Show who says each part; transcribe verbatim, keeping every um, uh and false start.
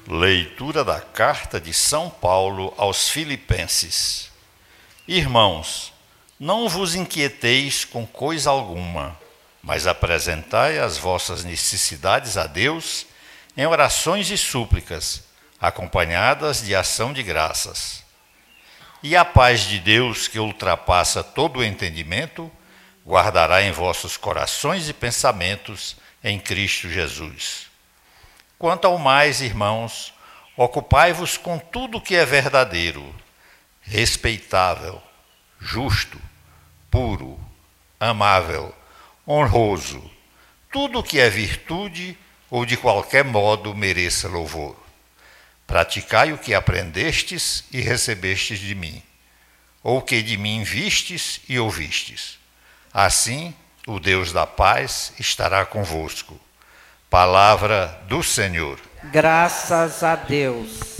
Speaker 1: Leitura da Carta de São Paulo aos Filipenses. Irmãos, não vos inquieteis com coisa alguma, mas apresentai as vossas necessidades a Deus em orações e súplicas, acompanhadas de ação de graças. E a paz de Deus, que ultrapassa todo o entendimento, guardará em vossos corações e pensamentos em Cristo Jesus. Quanto ao mais, irmãos, ocupai-vos com tudo que é verdadeiro, respeitável, justo, puro, amável, honroso, tudo que é virtude ou de qualquer modo mereça louvor. Praticai o que aprendestes e recebestes de mim, ou que de mim vistes e ouvistes. Assim, o Deus da paz estará convosco. Palavra do Senhor.
Speaker 2: Graças a Deus.